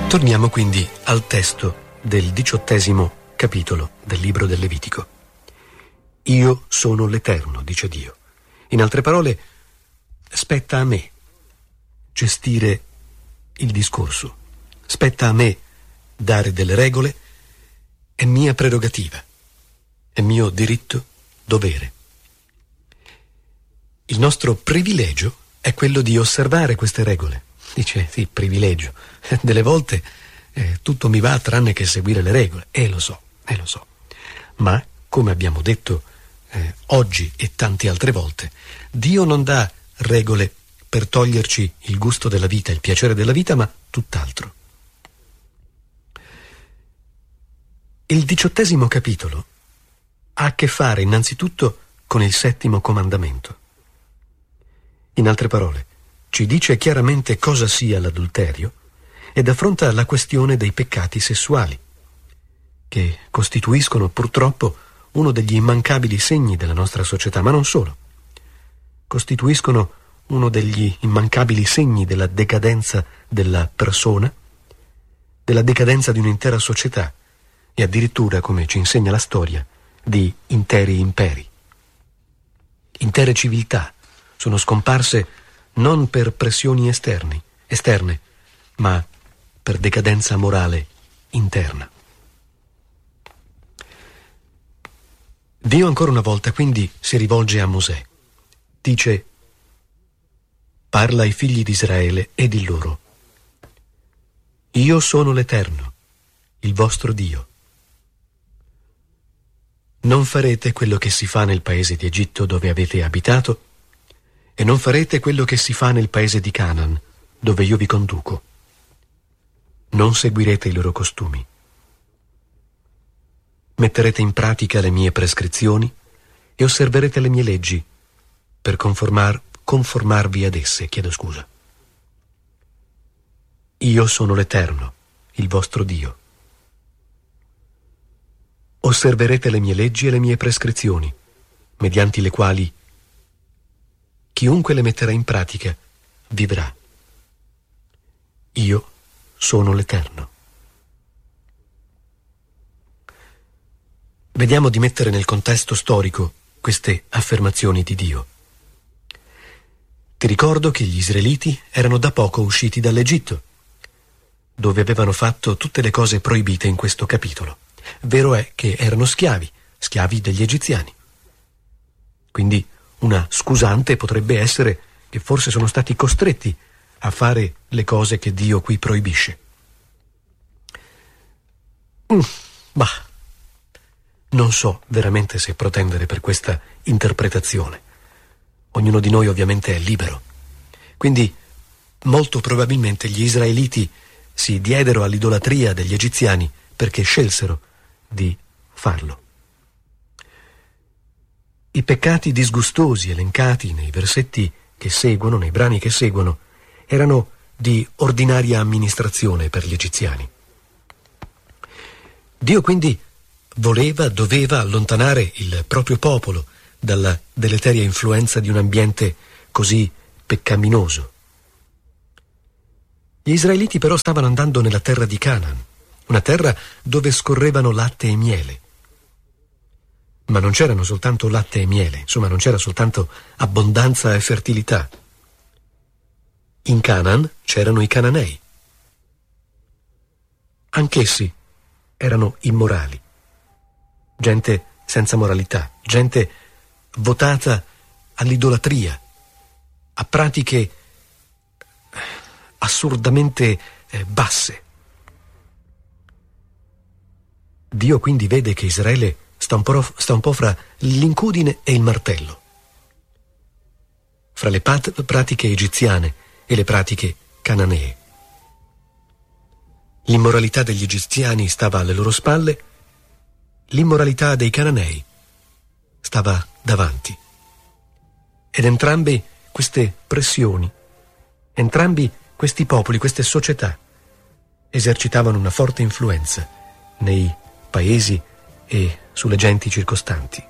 Torniamo quindi al testo del 18° capitolo del libro del Levitico. Io sono l'Eterno, dice Dio. In altre parole, spetta a me gestire il discorso. Spetta a me dare delle regole. È mia prerogativa. È mio diritto, dovere. Il nostro privilegio è quello di osservare queste regole. Dice, sì, privilegio. Delle volte tutto mi va tranne che seguire le regole. Lo so. Ma, come abbiamo detto oggi e tante altre volte, Dio non dà regole per toglierci il gusto della vita, il piacere della vita, ma tutt'altro. Il 18° capitolo ha a che fare innanzitutto con il 7° comandamento. In altre parole, ci dice chiaramente cosa sia l'adulterio ed affronta la questione dei peccati sessuali, che costituiscono purtroppo uno degli immancabili segni della nostra società, ma non solo. Costituiscono uno degli immancabili segni della decadenza della persona, della decadenza di un'intera società e addirittura, come ci insegna la storia, di interi imperi. Intere civiltà sono scomparse non per pressioni esterne, ma per decadenza morale interna. Dio ancora una volta quindi si rivolge a Mosè. Dice: parla ai figli di Israele e di loro: io sono l'Eterno, il vostro Dio. Non farete quello che si fa nel paese di Egitto dove avete abitato, e non farete quello che si fa nel paese di Canaan, dove io vi conduco. Non seguirete i loro costumi. Metterete in pratica le mie prescrizioni e osserverete le mie leggi per conformarvi ad esse. Io sono l'Eterno, il vostro Dio. Osserverete le mie leggi e le mie prescrizioni, mediante le quali chiunque le metterà in pratica vivrà. Io sono l'Eterno. Vediamo di mettere nel contesto storico queste affermazioni di Dio. Ti ricordo che gli israeliti erano da poco usciti dall'Egitto, dove avevano fatto tutte le cose proibite in questo capitolo. Vero è che erano schiavi degli egiziani. Quindi una scusante potrebbe essere che forse sono stati costretti a fare le cose che Dio qui proibisce. Non so veramente se protendere per questa interpretazione. Ognuno di noi ovviamente è libero. Quindi molto probabilmente gli israeliti si diedero all'idolatria degli egiziani perché scelsero di farlo. I peccati disgustosi elencati nei versetti che seguono, nei brani che seguono, erano di ordinaria amministrazione per gli egiziani. Dio quindi doveva allontanare il proprio popolo dalla deleteria influenza di un ambiente così peccaminoso. Gli israeliti però stavano andando nella terra di Canaan, una terra dove scorrevano latte e miele. Ma non c'erano soltanto latte e miele, insomma non c'era soltanto abbondanza e fertilità. In Canaan c'erano i Cananei. Anch'essi erano immorali, gente senza moralità, gente votata all'idolatria, a pratiche assurdamente basse. Dio quindi vede che Israele sta un po' fra l'incudine e il martello, fra le pratiche egiziane e le pratiche cananee. L'immoralità degli egiziani stava alle loro spalle, l'immoralità dei cananei stava davanti. Ed entrambe queste pressioni, entrambi questi popoli, queste società, esercitavano una forte influenza nei paesi e sulle genti circostanti.